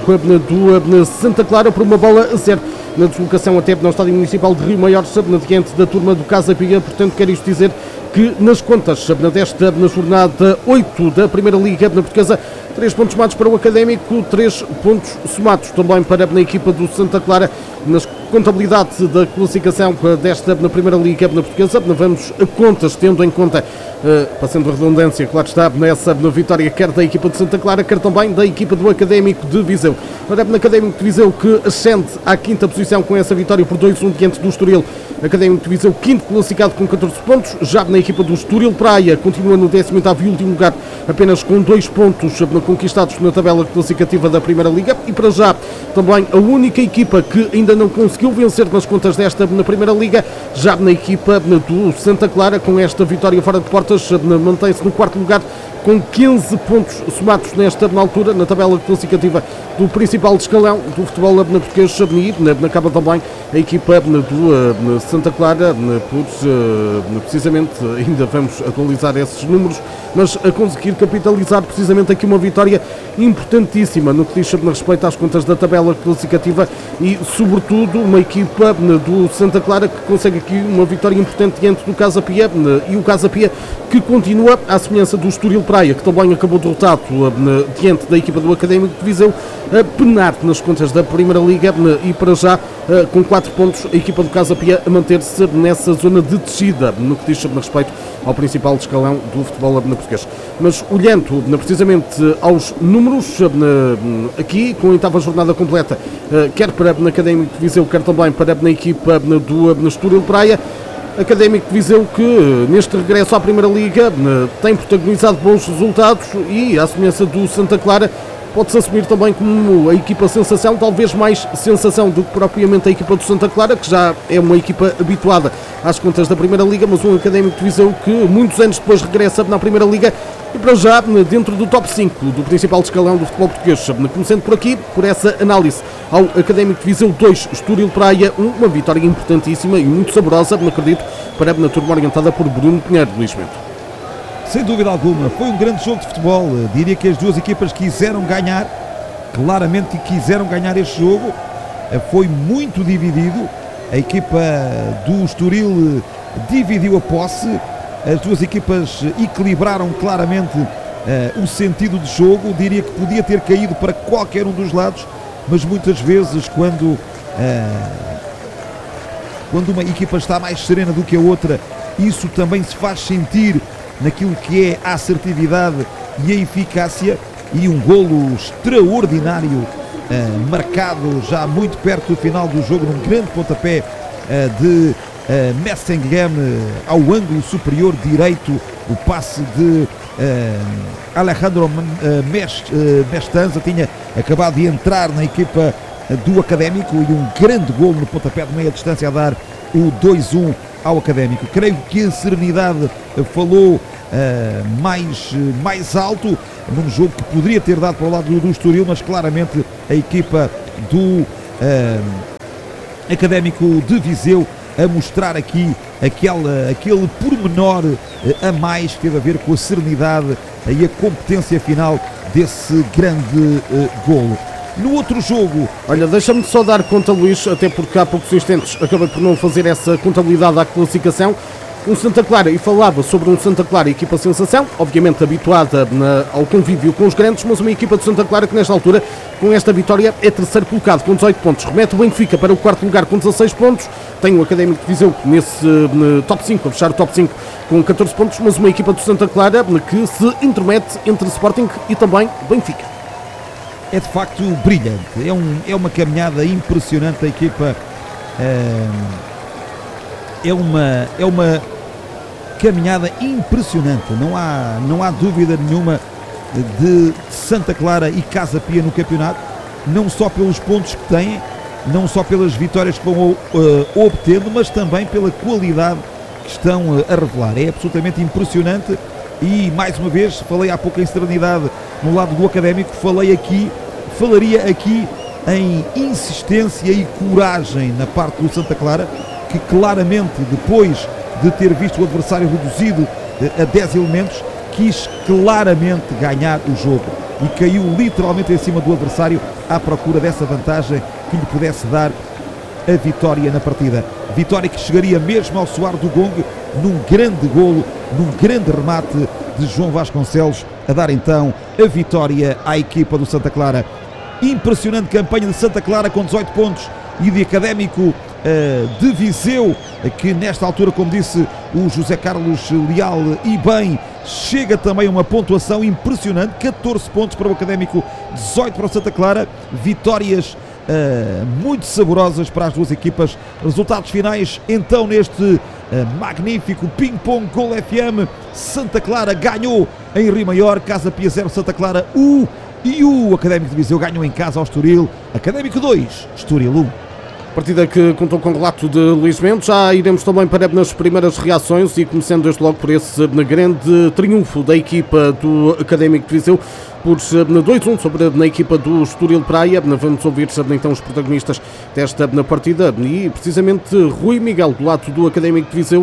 do Santa Clara por 1-0 na deslocação até no estádio municipal de Rio Maior, diante da turma do Casa Pia. Portanto, quer isto dizer que nas contas desta na jornada 8 da Primeira Liga Portuguesa, 3 pontos somados para o Académico, 3 pontos somados também para a equipa do Santa Clara. Nas contabilidade da classificação desta na Primeira Liga Portuguesa, vamos a contas, tendo em conta, passando a redundância, claro está, nessa vitória quer da equipa de Santa Clara, quer também da equipa do Académico de Viseu. Para o Académico de Viseu, que ascende à 5ª posição com essa vitória por 2-1 diante do Estoril. Académico de Viseu, 5º classificado com 14 pontos. Já na equipa do Estoril Praia, continua no 18º e último lugar, apenas com 2 pontos conquistados na tabela classificativa da Primeira Liga. E para já, também a única equipa que ainda não conseguiu vencer nas contas desta na Primeira Liga, já na equipa do Santa Clara, com esta vitória fora de portas, mantém-se no 4º lugar com 15 pontos somados nesta altura na tabela classificativa do principal escalão do futebol português. E acaba também a equipa do Santa Clara, precisamente, ainda vamos atualizar esses números, mas a conseguir capitalizar precisamente aqui uma vitória importantíssima no que diz respeito às contas da tabela classificativa e, sobretudo, uma equipa do Santa Clara que consegue aqui uma vitória importante diante do Casa Pia, e o Casa Pia que continua à semelhança do Estoril Praia, que também acabou derrotado diante da equipa do Académico de Viseu, a penar nas contas da Primeira Liga, e para já com 4 pontos a equipa do Casa Pia a manter-se nessa zona de descida no que diz respeito ao principal escalão do futebol português. Mas olhando precisamente aos números, aqui com a 8ª jornada completa, quer para o Académico de Viseu, quer também para a equipa do Estoril Praia, Académico de Viseu que neste regresso à Primeira Liga tem protagonizado bons resultados e, à semelhança do Santa Clara, pode-se assumir também como a equipa sensação, talvez mais sensação do que propriamente a equipa do Santa Clara, que já é uma equipa habituada às contas da Primeira Liga, mas um Académico de Viseu que muitos anos depois regressa na Primeira Liga e para já dentro do top 5 do principal escalão do futebol português. Começando por aqui, por essa análise ao Académico de Viseu 2, Estoril Praia 1, uma vitória importantíssima e muito saborosa, acredito, para a turma orientada por Bruno Pinheiro, Luís Bento. Sem dúvida alguma, foi um grande jogo de futebol. Diria que as duas equipas quiseram ganhar, claramente quiseram ganhar este jogo. Foi muito dividido. A equipa do Estoril dividiu a posse. As duas equipas equilibraram claramente o sentido de jogo. Diria que podia ter caído para qualquer um dos lados, mas muitas vezes quando uma equipa está mais serena do que a outra, isso também se faz sentir naquilo que é a assertividade e a eficácia. E um golo extraordinário marcado já muito perto do final do jogo, num grande pontapé de Messengem ao ângulo superior direito, o passe de Alejandro Mestanza tinha acabado de entrar na equipa do Académico e um grande golo no pontapé de meia distância a dar o 2-1 ao Académico. Creio que a serenidade falou mais alto num jogo que poderia ter dado para o lado do Estoril, mas claramente a equipa do Académico de Viseu a mostrar aqui aquele pormenor a mais que teve a ver com a serenidade e a competência final desse grande golo. No outro jogo... Olha, deixa-me só dar conta, Luís, até porque há poucos instantes acabei por não fazer essa contabilidade à classificação. Um Santa Clara, e falava sobre um Santa Clara equipa sensação, obviamente habituada ao convívio com os grandes, mas uma equipa de Santa Clara que nesta altura, com esta vitória, é terceiro colocado com 18 pontos. Remete o Benfica para o quarto lugar com 16 pontos. Tem o Académico de Viseu nesse top 5, a fechar o top 5 com 14 pontos, mas uma equipa de Santa Clara que se intromete entre Sporting e também Benfica. É de facto brilhante, é uma caminhada impressionante da equipa, é uma caminhada impressionante, não há dúvida nenhuma de Santa Clara e Casa Pia no campeonato, não só pelos pontos que têm, não só pelas vitórias que vão obtendo, mas também pela qualidade que estão a revelar. É absolutamente impressionante. E mais uma vez, falei há pouco em serenidade no lado do Académico, falaria aqui em insistência e coragem na parte do Santa Clara, que claramente, depois de ter visto o adversário reduzido a 10 elementos, quis claramente ganhar o jogo e caiu literalmente em cima do adversário à procura dessa vantagem que lhe pudesse dar a vitória na partida. Vitória que chegaria mesmo ao soar do gongue, num grande golo, num grande remate de João Vasconcelos, a dar então a vitória à equipa do Santa Clara. Impressionante campanha de Santa Clara com 18 pontos e de Académico de Viseu, que nesta altura, como disse o José Carlos Leal e bem, chega também a uma pontuação impressionante, 14 pontos para o Académico, 18 para o Santa Clara, vitórias muito saborosas para as duas equipas. Resultados finais então neste magnífico ping-pong Gol FM. Santa Clara ganhou em Rio Maior, Casa Pia 0, Santa Clara 1 e o Académico de Viseu ganhou em casa ao Estoril, Académico 2, Estoril 1. Partida que contou com o relato de Luís Mendes. Já iremos também para nas primeiras reações e começando desde logo por esse grande triunfo da equipa do Académico de Viseu por 2-1 sobre a equipa do Estoril Praia. Vamos ouvir então os protagonistas desta partida e precisamente Rui Miguel do lado do Académico de Viseu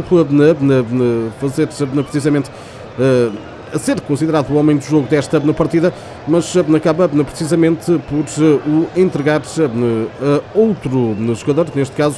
fazer precisamente a ser considerado o homem do jogo desta partida, mas acaba precisamente por o entregar a outro jogador, neste caso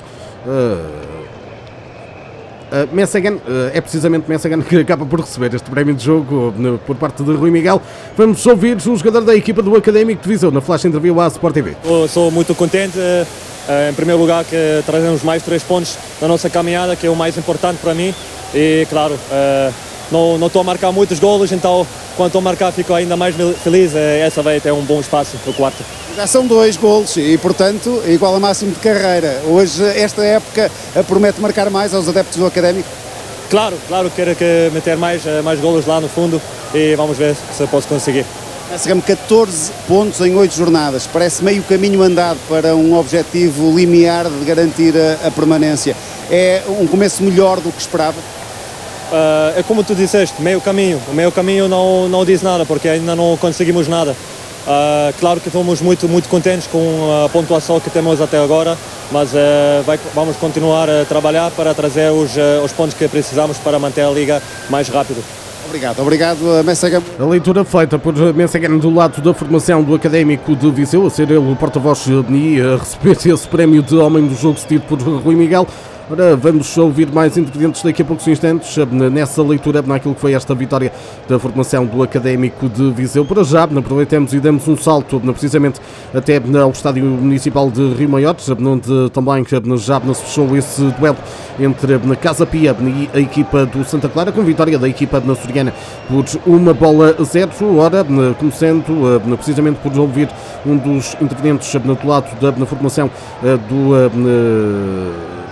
Messengem. É precisamente Messengem que acaba por receber este prémio de jogo por parte de Rui Miguel. Vamos ouvir o jogador da equipa do Académico de Viseu na flash interview à Sport TV. Sou muito contente, em primeiro lugar, que trazemos mais 3 pontos na nossa caminhada, que é o mais importante para mim, e claro, não estou a marcar muitos golos, então quando estou a marcar fico ainda mais feliz. Essa vai ter um bom espaço no quarto. Já são 2 golos e, portanto, igual a máximo de carreira. Hoje, esta época, promete marcar mais aos adeptos do Académico? Claro, quero meter mais golos lá no fundo e vamos ver se posso conseguir. Chegamos 14 pontos em 8 jornadas. Parece meio caminho andado para um objetivo limiar de garantir a permanência. É um começo melhor do que esperava? É como tu disseste, meio caminho. O meio caminho não diz nada, porque ainda não conseguimos nada. Claro que estamos muito contentes com a pontuação que temos até agora, mas vamos continuar a trabalhar para trazer os pontos que precisamos para manter a Liga mais rápido. Obrigado, Messengem. A leitura feita por Messengem do lado da formação do Académico de Viseu, a ser ele o porta-voz e a receber esse prémio de homem do jogo cedido por Rui Miguel. Ora, vamos ouvir mais intervenientes daqui a poucos instantes nessa leitura, naquilo que foi esta vitória da formação do Académico de Viseu. Para já, aproveitamos e damos um salto precisamente até ao Estádio Municipal de Rio Maior, onde também já se fechou esse duelo entre a Casa Pia e a equipa do Santa Clara, com vitória da equipa açoriana por 1-0. Ora, começando precisamente por ouvir um dos intervenientes do lado da formação do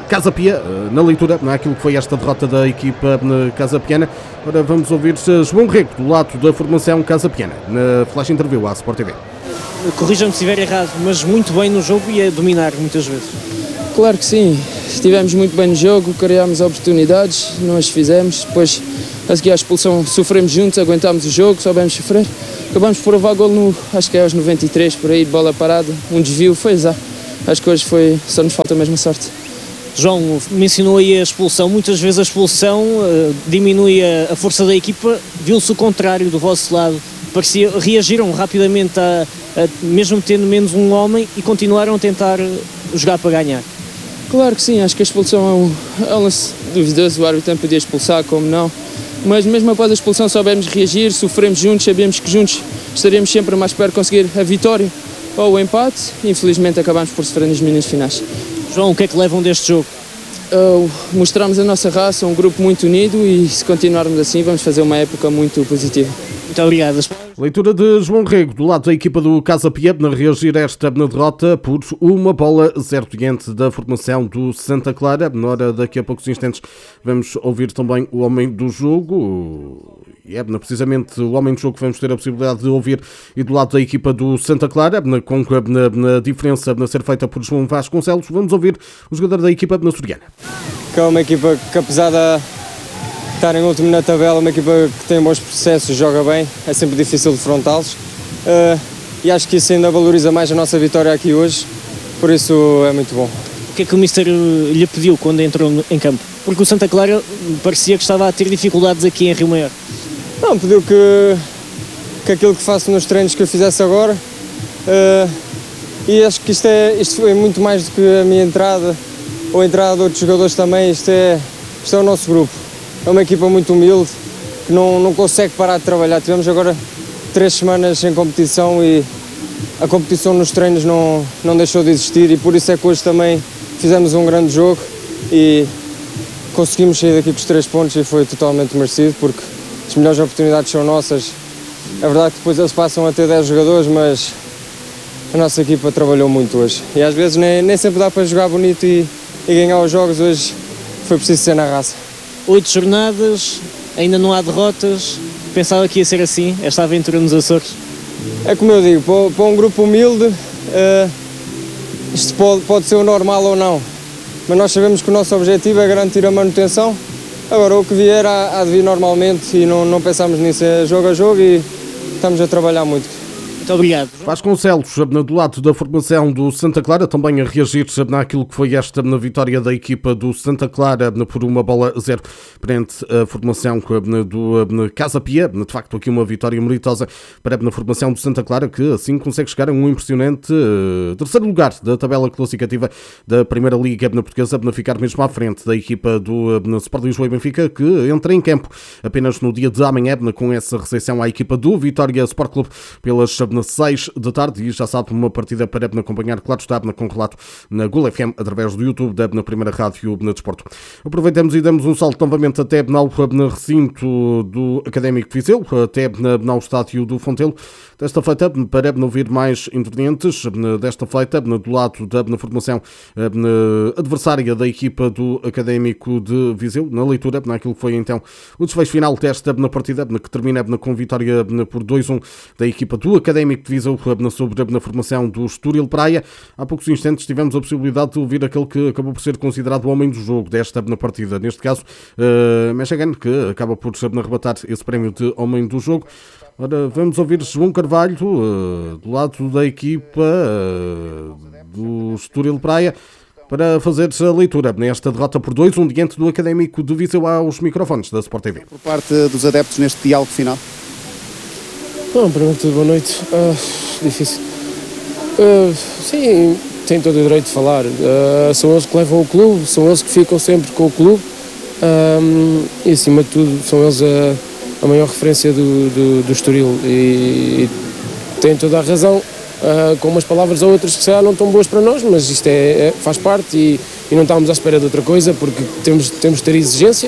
Casa Pia, na leitura, naquilo que foi esta derrota da equipa Casa Piana. Agora vamos ouvir João Rego, do lado da formação Casa Piana, na flash interview à Sport TV. Corrijam-me se estiver errado, mas muito bem no jogo e a dominar muitas vezes. Claro que sim, estivemos muito bem no jogo, criámos oportunidades, nós fizemos, depois a seguir à expulsão sofremos juntos, aguentámos o jogo, soubemos sofrer, acabamos por provar gol no, acho que é aos 93, por aí, de bola parada, um desvio, foi azar. Acho que hoje só nos falta a mesma sorte. João, mencionou aí a expulsão, muitas vezes a expulsão diminui a força da equipa, viu-se o contrário do vosso lado, reagiram rapidamente, mesmo tendo menos um homem, e continuaram a tentar jogar para ganhar. Claro que sim, acho que a expulsão é um lance duvidoso, o árbitro podia expulsar, como não, mas mesmo após a expulsão soubemos reagir, sofremos juntos, sabíamos que juntos estaríamos sempre mais perto de conseguir a vitória ou o empate, e infelizmente acabámos por sofrer nos minutos finais. João, o que é que levam deste jogo? Mostramos a nossa raça, um grupo muito unido, e se continuarmos assim vamos fazer uma época muito positiva. Muito obrigado. Leitura de João Rego, do lado da equipa do Casa Pia, na reagir a esta derrota por 1-0 diante da formação do Santa Clara. Na hora, daqui a poucos instantes, vamos ouvir também o homem do jogo. E é precisamente o homem do jogo que vamos ter a possibilidade de ouvir, e do lado da equipa do Santa Clara, na diferença a ser feita por João Vasconcelos, vamos ouvir o jogador da equipa Soriana. Que é uma equipa que, apesar de estar em último na tabela, uma equipa que tem bons processos, joga bem, é sempre difícil defrontá-los, e acho que isso ainda valoriza mais a nossa vitória aqui hoje, por isso é muito bom. O que é que o Mister lhe pediu quando entrou em campo? Porque o Santa Clara parecia que estava a ter dificuldades aqui em Rio Maior. Não, pediu que aquilo que faço nos treinos que eu fizesse agora, e acho que isto foi muito mais do que a minha entrada, ou a entrada de outros jogadores também. Isto é o nosso grupo. É uma equipa muito humilde, que não consegue parar de trabalhar. Tivemos agora 3 semanas em competição e a competição nos treinos não deixou de existir, e por isso é que hoje também fizemos um grande jogo e conseguimos sair daqui com os 3 pontos, e foi totalmente merecido, porque as melhores oportunidades são nossas. É verdade que depois eles passam a ter 10 jogadores, mas a nossa equipa trabalhou muito hoje. E às vezes nem sempre dá para jogar bonito e ganhar os jogos. Hoje foi preciso ser na raça. 8 jornadas, ainda não há derrotas. Pensava que ia ser assim, esta aventura nos Açores? É como eu digo, para um grupo humilde, isto pode ser o normal ou não. Mas nós sabemos que o nosso objetivo é garantir a manutenção. Agora, o que vier há de vir normalmente, e não pensamos nisso. É jogo a jogo e estamos a trabalhar muito. Muito obrigado. Vasconcelos, do lado da formação do Santa Clara, também a reagir naquilo que foi esta na vitória da equipa do Santa Clara por 1-0 perante a formação do Casa Pia. De facto, aqui uma vitória meritosa para a formação do Santa Clara, que assim consegue chegar a um impressionante terceiro lugar da tabela classificativa da Primeira Liga Portuguesa, para ficar mesmo à frente da equipa do Sport Lisboa e Benfica, que entra em campo apenas no dia de amanhã, com essa recepção à equipa do Vitória Sport Clube pelas 6 da tarde, e já sabe, uma partida para acompanhar, claro está, com relato na Gol FM, através do YouTube, na primeira rádio de desporto. Aproveitamos e damos um salto novamente até no recinto do Académico de Viseu, até no estádio do Fontelo, desta feita, para ouvir mais intervenientes, desta feita, do lado da formação adversária da equipa do Académico de Viseu, na leitura, naquilo que foi então o desfecho final desta partida, que termina com vitória por 2-1 da equipa do Académico de Viseu sobre a formação do Estoril Praia. Há poucos instantes tivemos a possibilidade de ouvir aquele que acabou por ser considerado o homem do jogo desta partida, neste caso Mechagan, que acaba por arrebatar esse prémio de homem do jogo. Ora, vamos ouvir João Carvalho, do lado da equipa do Estoril Praia, para fazer a leitura nesta derrota por 2-1 diante do Académico de Viseu, aos microfones da Sport TV. Por parte dos adeptos neste diálogo final? Bom, primeiro de tudo, boa noite. Difícil. Sim, têm todo o direito de falar. São eles que levam o clube, são eles que ficam sempre com o clube, e acima de tudo são eles a maior referência do Estoril, e têm toda a razão, com umas palavras ou outras que se calhar não estão boas para nós, mas isto faz parte, e não estávamos à espera de outra coisa, porque temos de ter exigência,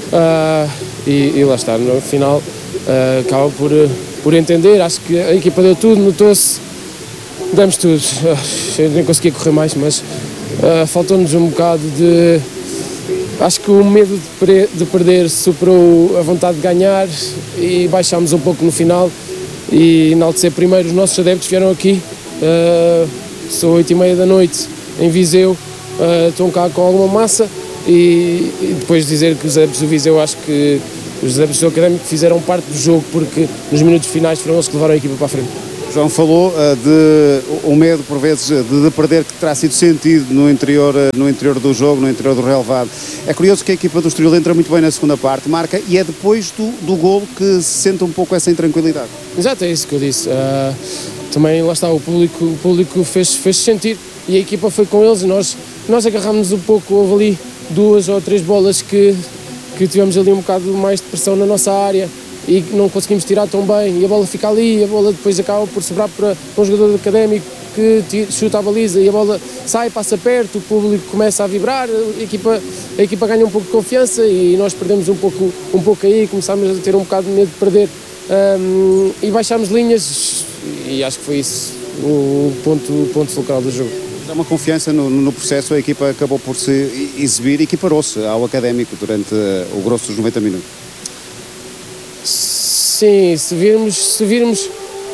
e lá está, no final acaba por entender. Acho que a equipa deu tudo, notou-se, demos tudo. Eu nem conseguia correr mais, mas faltou-nos um bocado de... Acho que o medo de perder superou a vontade de ganhar e baixámos um pouco no final e enaltecer primeiro os nossos adeptos vieram aqui, são 8h30 da noite em Viseu, estão cá com alguma massa e depois dizer que os adeptos do Viseu, acho que os adeptos do Académico fizeram parte do jogo porque nos minutos finais foram eles que levaram a equipa para a frente. João falou de o medo, por vezes, de perder, que terá sido sentido no interior do jogo, no interior do relevado. É curioso que a equipa do Estoril entra muito bem na segunda parte, marca, e é depois do golo que se sente um pouco essa intranquilidade. Exato, é isso que eu disse. Também, lá está, o público fez sentir e a equipa foi com eles e nós agarrámos um pouco, houve ali 2 ou 3 bolas que tivemos ali um bocado mais de pressão na nossa área e não conseguimos tirar tão bem e a bola fica ali e a bola depois acaba por sobrar para um jogador Académico que chuta a baliza e a bola sai, passa perto, o público começa a vibrar, a equipa ganha um pouco de confiança e nós perdemos um pouco aí, começámos a ter um bocado de medo de perder e baixámos linhas e acho que foi isso o ponto focal do jogo. Dá uma confiança no processo, a equipa acabou por se exibir e equiparou-se ao Académico durante o grosso dos 90 minutos. Sim, se virmos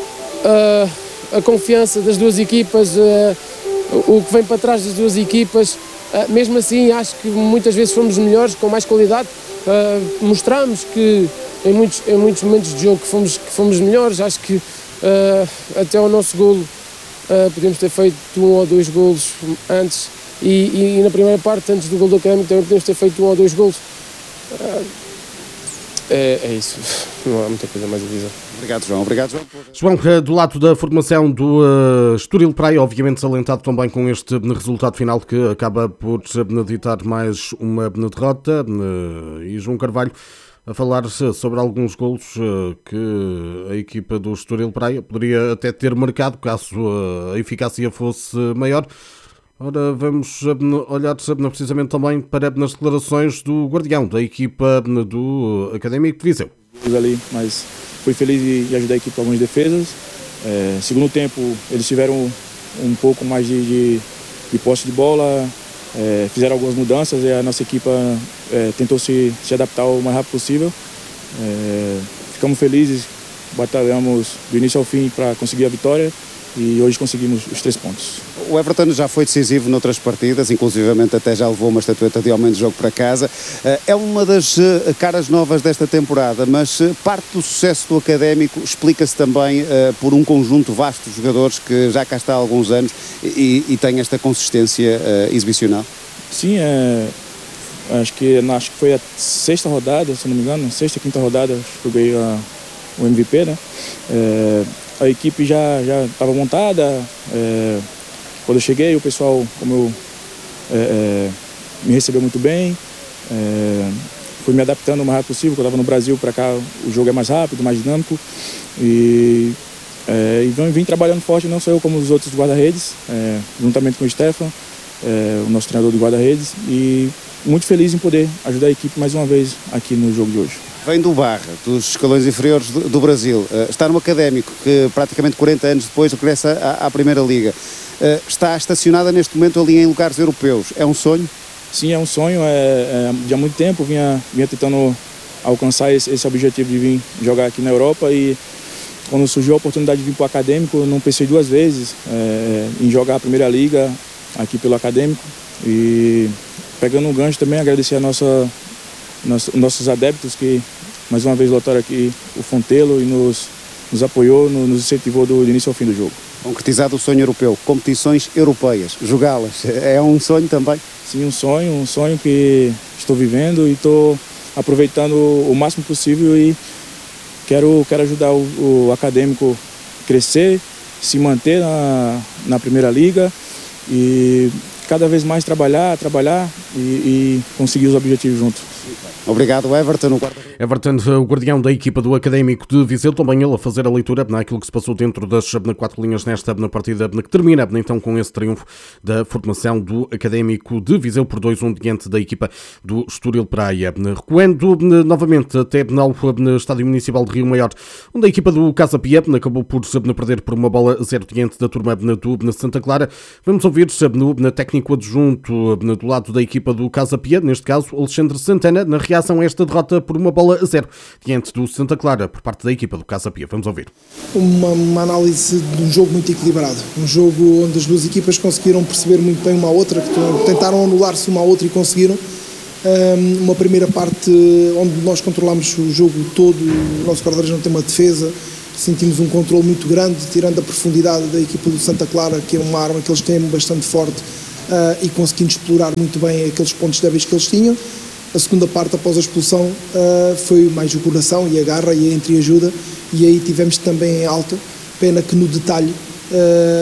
a confiança das duas equipas, o que vem para trás das duas equipas, mesmo assim acho que muitas vezes fomos melhores, com mais qualidade, mostramos que em muitos momentos de jogo que fomos melhores, acho que até ao nosso golo podemos ter feito 1 ou 2 golos antes e na primeira parte, antes do golo do Académico, também podemos ter feito 1 ou 2 golos. É isso, não há muita coisa mais a dizer. Obrigado, João. Obrigado, João. João, do lado da formação do Estoril Praia, obviamente salentado também com este resultado final que acaba por ditar mais uma derrota. E João Carvalho a falar sobre alguns golos que a equipa do Estoril Praia poderia até ter marcado, caso a eficácia fosse maior. Ora, vamos olhar precisamente também para as declarações do guardião da equipa do Académico de Viseu. Ali, mas fui feliz de ajudar a equipe com algumas defesas. Segundo tempo, eles tiveram um pouco mais de posse de bola, fizeram algumas mudanças e a nossa equipa tentou se adaptar o mais rápido possível. Ficamos felizes, batalhamos do início ao fim para conseguir a vitória. E hoje conseguimos os 3 pontos. O Everton já foi decisivo noutras partidas, inclusivamente até já levou uma estatueta de homem de jogo para casa. É uma das caras novas desta temporada, mas parte do sucesso do Académico explica-se também por um conjunto vasto de jogadores que já cá está há alguns anos e tem esta consistência exibicional. Sim, acho que foi a 6ª rodada, se não me engano, 6ª, 5ª rodada, acho que eu ganhei o MVP, né? A equipe já estava montada, quando eu cheguei o pessoal me recebeu muito bem, fui me adaptando o mais rápido possível, quando eu estava no Brasil para cá o jogo é mais rápido, mais dinâmico e vim trabalhando forte, não só eu como os outros guarda-redes, juntamente com o Stefan, o nosso treinador de guarda-redes e muito feliz em poder ajudar a equipe mais uma vez aqui no jogo de hoje. Vem do Barra, dos escalões inferiores do Brasil, está no Académico, que praticamente 40 anos depois regressa à Primeira Liga. Está estacionada neste momento ali em lugares europeus. É um sonho? Sim, é um sonho. De há muito tempo vinha tentando alcançar esse objetivo de vir jogar aqui na Europa e quando surgiu a oportunidade de vir para o Académico, eu não pensei 2 vezes em jogar a Primeira Liga aqui pelo Académico. E pegando um gancho também, agradecer a nossos adeptos que mais uma vez lotaram aqui o Fontelo e nos apoiou, nos incentivou do início ao fim do jogo. Concretizado o sonho europeu, competições europeias, jogá-las, é um sonho também? Sim, um sonho que estou vivendo e estou aproveitando o máximo possível e quero ajudar o Académico a crescer, se manter na Primeira Liga e cada vez mais trabalhar e conseguir os objetivos juntos. Obrigado, Everton. Everton, o guardião da equipa do Académico de Viseu, também ele a fazer a leitura naquilo que se passou dentro das 4 linhas nesta partida que termina então com esse triunfo da formação do Académico de Viseu por 2-1 diante da equipa do Estoril Praia. Recuando novamente até no Estádio Municipal de Rio Maior, onde a equipa do Casa Pia acabou por perder por 1-0 diante da turma do Santa Clara. Vamos ouvir no técnico adjunto do lado da equipa do Casa Pia, neste caso Alexandre Santana, na reação a esta derrota por 1-0 diante do Santa Clara por parte da equipa do Casa Pia. Vamos ouvir. Uma análise de um jogo muito equilibrado, um jogo onde as duas equipas conseguiram perceber muito bem uma à outra, que tentaram anular-se uma à outra e conseguiram. Uma primeira parte onde nós controlámos o jogo todo, o nosso guarda-redes não tem uma defesa, sentimos um controle muito grande, tirando a profundidade da equipa do Santa Clara, que é uma arma que eles têm bastante forte, e conseguindo explorar muito bem aqueles pontos débeis que eles tinham. A segunda parte, após a expulsão, foi mais o coração e a garra e a entreajuda, e aí tivemos também em alta, pena que no detalhe